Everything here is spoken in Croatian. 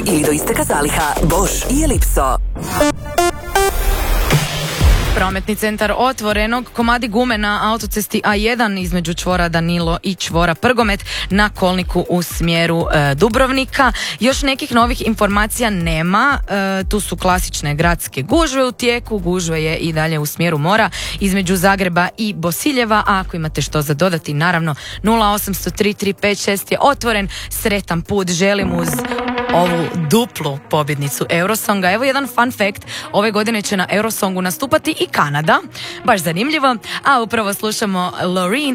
ili do isteka zaliha Bosch i Ellipso. Prometni centar Otvorenog, komadi gume na autocesti A1 između čvora Danilo i čvora Prgomet na kolniku u smjeru Dubrovnika. Još nekih novih informacija nema, tu su klasične gradske gužve u tijeku, gužve je i dalje u smjeru mora između Zagreba i Bosiljeva, a ako imate što za dodati, naravno 0800-335-6 je otvoren. Sretan put želim uz ovu duplu pobjednicu Eurosonga. Evo jedan fun fact, ove godine će na Eurosongu nastupati i Kanada, baš zanimljivo, a upravo slušamo Loreen